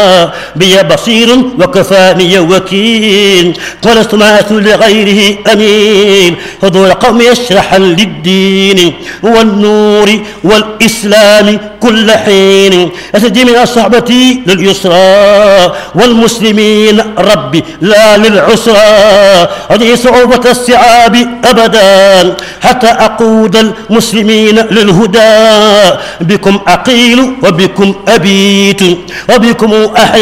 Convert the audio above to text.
بي بصير وكفاني وكيل ولست مات لغيره أمين حضور قوم يشرح للدين والنور والإسلام كل حين أسجي من الصحبة لليسرى والمسلمين ربي لا للعسرى هذه صعوبة الصعاب أبدا حتى أقود المسلمين للهدى بكم أقيل وبكم أبيت وبكم أحيا